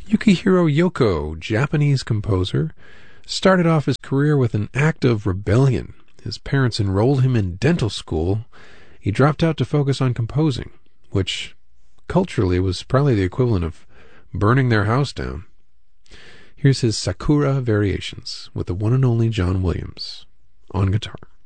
Yukihiro Yoko, Japanese composer, started off his career with an act of rebellion. His parents enrolled him in dental school. He dropped out to focus on composing, which culturally was probably the equivalent of burning their house down. Here's his Sakura Variations with the one and only John Williams on guitar.